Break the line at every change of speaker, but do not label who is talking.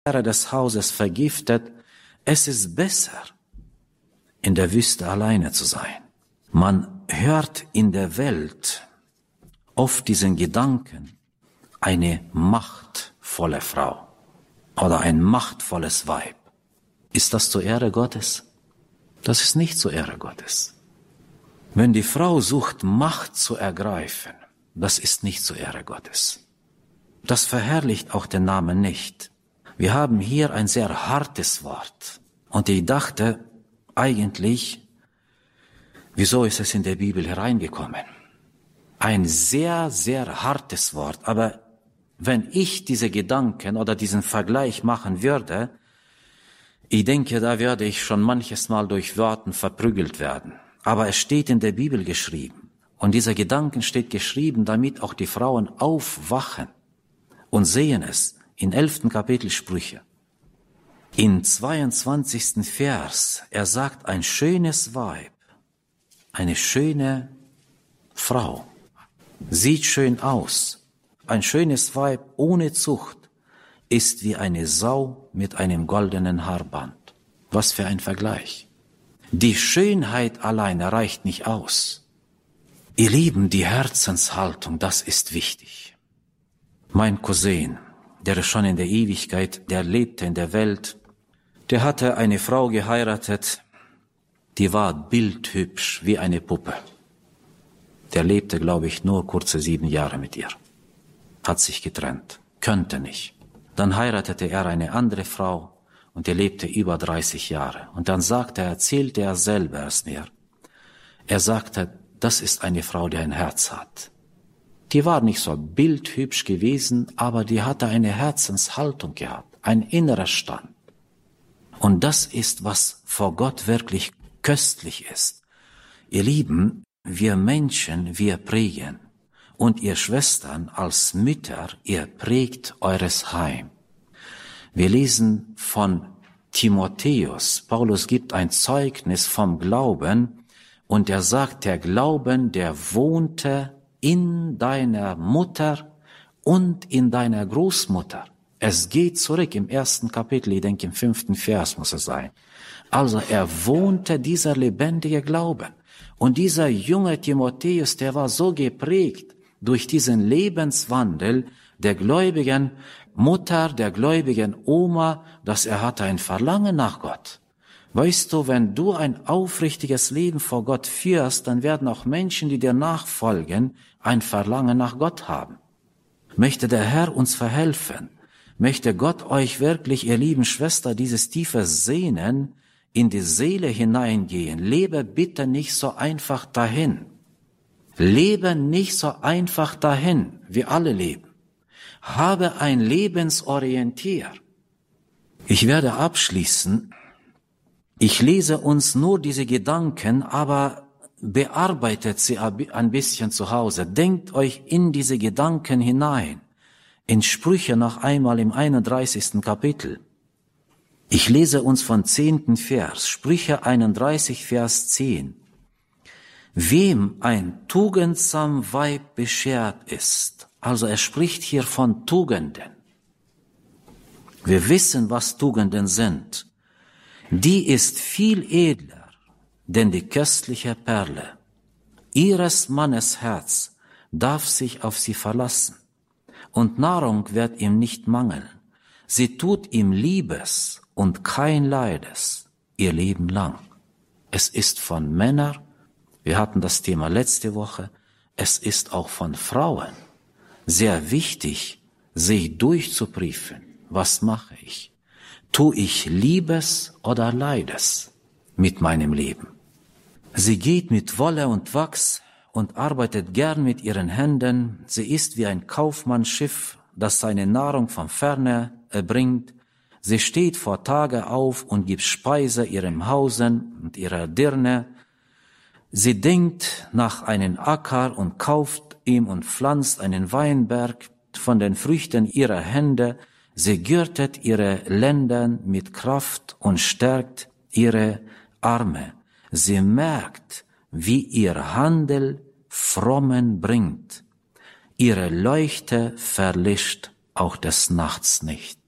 Herr des Hauses vergiftet. Es ist besser, in der Wüste alleine zu sein. Man hört in der Welt oft diesen Gedanken, eine machtvolle Frau oder ein machtvolles Weib. Ist das zur Ehre Gottes? Das ist nicht zur Ehre Gottes. Wenn die Frau sucht, Macht zu ergreifen, das ist nicht zur Ehre Gottes. Das verherrlicht auch den Namen nicht. Wir haben hier ein sehr hartes Wort. Und ich dachte eigentlich, wieso ist es in der Bibel hereingekommen? Ein sehr, sehr hartes Wort. Aber wenn ich diese Gedanken oder diesen Vergleich machen würde, ich denke, da werde ich schon manches Mal durch Worten verprügelt werden. Aber es steht in der Bibel geschrieben. Und dieser Gedanken steht geschrieben, damit auch die Frauen aufwachen und sehen es in 11. Kapitel Sprüche. In 22. Vers, er sagt, ein schönes Weib, eine schöne Frau, sieht schön aus. Ein schönes Weib ohne Zucht ist wie eine Sau mit einem goldenen Haarband. Was für ein Vergleich. Die Schönheit alleine reicht nicht aus. Ihr Lieben, die Herzenshaltung, das ist wichtig. Mein Cousin, der ist schon in der Ewigkeit, der lebte in der Welt, der hatte eine Frau geheiratet, die war bildhübsch wie eine Puppe. Der lebte, glaube ich, nur kurze 7 Jahre mit ihr. Hat sich getrennt, könnte nicht. Dann heiratete er eine andere Frau und er lebte über 30 Jahre. Und dann erzählte er selber es mir. Er sagte, das ist eine Frau, die ein Herz hat. Die war nicht so bildhübsch gewesen, aber die hatte eine Herzenshaltung gehabt, ein innerer Stand. Und das ist, was vor Gott wirklich köstlich ist. Ihr Lieben, wir Menschen, wir prägen. Und ihr Schwestern als Mütter, ihr prägt eures Heim. Wir lesen von Timotheus. Paulus gibt ein Zeugnis vom Glauben und er sagt, der Glauben, der wohnte in deiner Mutter und in deiner Großmutter. Es geht zurück im 1. Kapitel, ich denke im 5. Vers muss es sein. Also er wohnte dieser lebendige Glauben. Und dieser junge Timotheus, der war so geprägt durch diesen Lebenswandel der gläubigen Mutter, der gläubigen Oma, dass er hatte ein Verlangen nach Gott. Weißt du, wenn du ein aufrichtiges Leben vor Gott führst, dann werden auch Menschen, die dir nachfolgen, ein Verlangen nach Gott haben. Möchte der Herr uns verhelfen. Möchte Gott euch wirklich, ihr lieben Schwester, dieses tiefe Sehnen in die Seele hineingehen. Lebe bitte nicht so einfach dahin. Lebe nicht so einfach dahin, wie alle leben. Habe ein Lebensorientier. Ich werde abschließen. Ich lese uns nur diese Gedanken, aber bearbeitet sie ein bisschen zu Hause. Denkt euch in diese Gedanken hinein. In Sprüche noch einmal im 31. Kapitel. Ich lese uns von 10. Vers, Sprüche 31, Vers 10. Wem ein tugendsam Weib beschert ist, also er spricht hier von Tugenden. Wir wissen, was Tugenden sind. Die ist viel edler, denn die köstliche Perle. Ihres Mannes Herz darf sich auf sie verlassen, und Nahrung wird ihm nicht mangeln. Sie tut ihm Liebes und kein Leides ihr Leben lang. Es ist von Männern, wir hatten das Thema letzte Woche, es ist auch von Frauen sehr wichtig, sich durchzuprüfen. Was mache ich? Tu ich Liebes oder Leides mit meinem Leben? Sie geht mit Wolle und Wachs und arbeitet gern mit ihren Händen. Sie ist wie ein Kaufmannsschiff, das seine Nahrung von ferne bringt. Sie steht vor Tage auf und gibt Speise ihrem Hausen und ihrer Dirne. Sie denkt nach einem Acker und kauft ihm und pflanzt einen Weinberg von den Früchten ihrer Hände. Sie gürtet ihre Lenden mit Kraft und stärkt ihre Arme. Sie merkt, wie ihr Handel Frommen bringt. Ihre Leuchte verlischt auch des Nachts nicht.